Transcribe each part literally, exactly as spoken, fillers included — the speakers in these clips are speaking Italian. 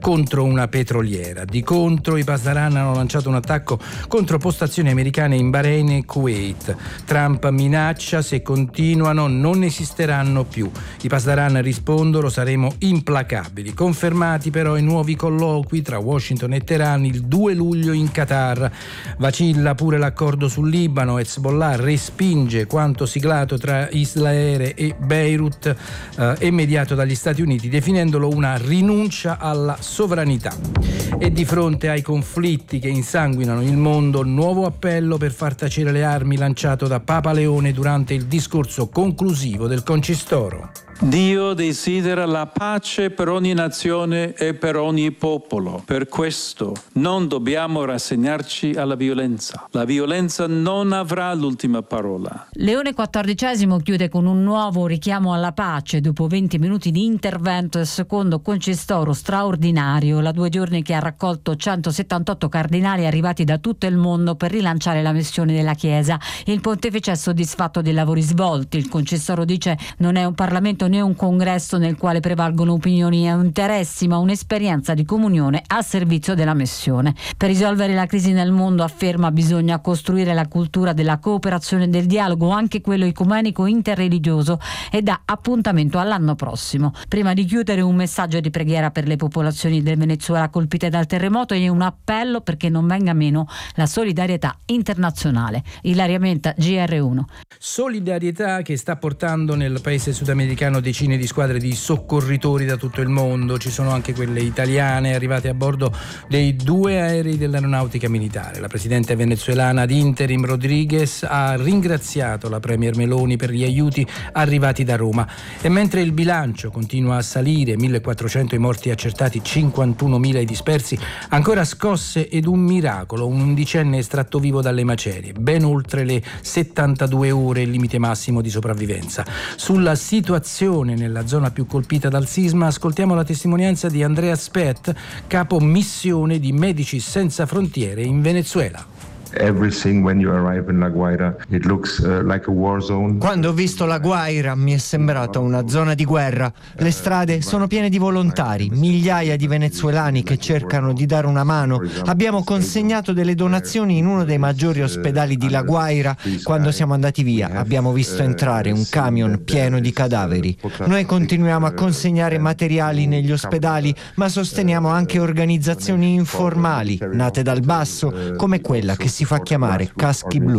contro una petroliera. Di contro i Pasdaran hanno lanciato un attacco contro postazioni americane in Bahrain e Kuwait. Trump minaccia: se continuano non esisteranno più. I Pasdaran rispondono: saremo implacabili. Confermati però i nuovi colloqui tra Washington e Teheran il due luglio in Qatar. Vacilla pure l'accordo sul Libano. Hezbollah respinge quanto siglato tra Israele e Beirut, eh, e mediato dagli Stati Uniti, definendolo una rinuncia alla sovranità. E di fronte ai conflitti che insanguinano il mondo, nuovo appello per far tacere le armi lanciato da Papa Leone durante il discorso conclusivo del Concistoro. Dio desidera la pace per ogni nazione e per ogni popolo. Per questo non dobbiamo rassegnarci alla violenza. La violenza non avrà l'ultima parola. Leone quattordicesimo chiude con un nuovo richiamo alla pace dopo venti minuti di intervento del secondo concistoro straordinario, la due giorni che ha raccolto centosettantotto cardinali arrivati da tutto il mondo per rilanciare la missione della Chiesa. Il pontefice è soddisfatto dei lavori svolti. Il concistoro dice: non è un Parlamento né un congresso nel quale prevalgono opinioni e interessi, ma un'esperienza di comunione a servizio della missione. Per risolvere la crisi nel mondo, afferma, bisogna costruire la cultura della cooperazione e del dialogo, anche quello ecumenico interreligioso, e dà appuntamento all'anno prossimo. Prima di chiudere, un messaggio di preghiera per le popolazioni del Venezuela colpite dal terremoto e un appello perché non venga meno la solidarietà internazionale. Ilaria Menta, G R uno. Solidarietà che sta portando nel paese sudamericano decine di squadre di soccorritori da tutto il mondo. Ci sono anche quelle italiane arrivate a bordo dei due aerei dell'aeronautica militare. La presidente venezuelana ad interim Rodriguez ha ringraziato la premier Meloni per gli aiuti arrivati da Roma. E mentre il bilancio continua a salire, millequattrocento i morti accertati, cinquantunomila i dispersi, ancora scosse ed un miracolo, un undicenne estratto vivo dalle macerie, ben oltre le settantadue ore, il limite massimo di sopravvivenza. Sulla situazione nella zona più colpita dal sisma ascoltiamo la testimonianza di Andrea Spet, capo missione di Medici Senza Frontiere in Venezuela. Everything when you arrive in La Guaira, it looks uh, like a war zone. Quando ho visto La Guaira mi è sembrata una zona di guerra. Le strade sono piene di volontari, migliaia di venezuelani che cercano di dare una mano. Abbiamo consegnato delle donazioni in uno dei maggiori ospedali di La Guaira. Quando siamo andati via abbiamo visto entrare un camion pieno di cadaveri. Noi continuiamo a consegnare materiali negli ospedali, ma sosteniamo anche organizzazioni informali nate dal basso, come quella che si fa chiamare Caschi Blu.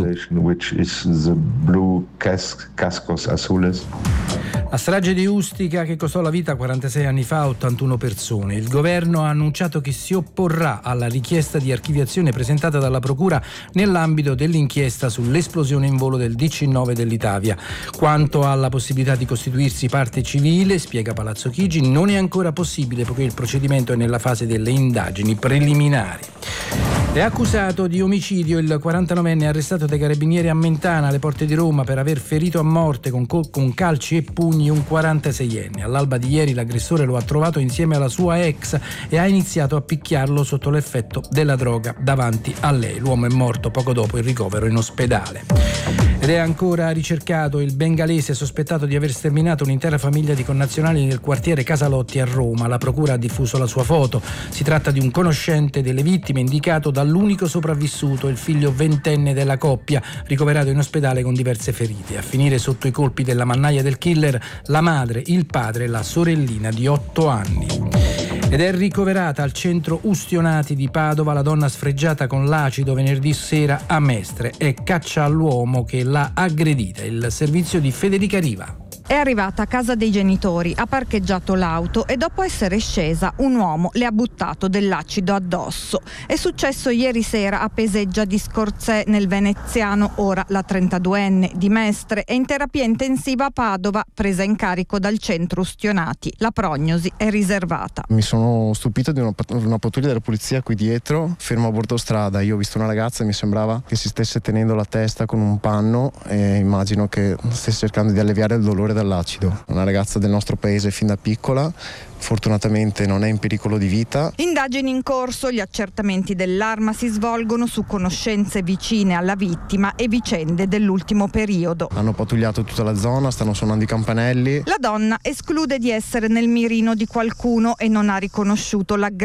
La strage di Ustica, che costò la vita quarantasei anni fa a ottantuno persone. Il governo ha annunciato che si opporrà alla richiesta di archiviazione presentata dalla procura nell'ambito dell'inchiesta sull'esplosione in volo del D C nove dell'Itavia. Quanto alla possibilità di costituirsi parte civile, spiega Palazzo Chigi, non è ancora possibile poiché il procedimento è nella fase delle indagini preliminari. È accusato di omicidio il quarantanovenne arrestato dai carabinieri a Mentana, alle porte di Roma, per aver ferito a morte con, col- con calci e pugni un quarantaseienne. All'alba di ieri l'aggressore lo ha trovato insieme alla sua ex e ha iniziato a picchiarlo sotto l'effetto della droga davanti a lei. L'uomo è morto poco dopo il ricovero in ospedale. Ed è ancora ricercato il bengalese sospettato di aver sterminato un'intera famiglia di connazionali nel quartiere Casalotti a Roma. La procura ha diffuso la sua foto. Si tratta di un conoscente delle vittime indicato dall'unico sopravvissuto, il figlio ventenne della coppia, ricoverato in ospedale con diverse ferite. A finire sotto i colpi della mannaia del killer la madre, il padre e la sorellina di otto anni. Ed è ricoverata al centro Ustionati di Padova la donna sfregiata con l'acido venerdì sera a Mestre. È caccia all'uomo che l'ha aggredita. Il servizio di Federica Riva. È arrivata a casa dei genitori, ha parcheggiato l'auto e dopo essere scesa un uomo le ha buttato dell'acido addosso. È successo ieri sera a Peseggia di Scorzè nel Veneziano. Ora la trentaduenne di Mestre è in terapia intensiva a Padova, presa in carico dal centro Ustionati. La prognosi è riservata. Mi sono stupito di una, una pattuglia della polizia qui dietro, ferma a bordo strada. Io ho visto una ragazza e mi sembrava che si stesse tenendo la testa con un panno e immagino che stesse cercando di alleviare il dolore dall'acido. Una ragazza del nostro paese fin da piccola, fortunatamente non è in pericolo di vita. Indagini in corso, gli accertamenti dell'Arma si svolgono su conoscenze vicine alla vittima e vicende dell'ultimo periodo. Hanno pattugliato tutta la zona, stanno suonando i campanelli. La donna esclude di essere nel mirino di qualcuno e non ha riconosciuto l'aggressore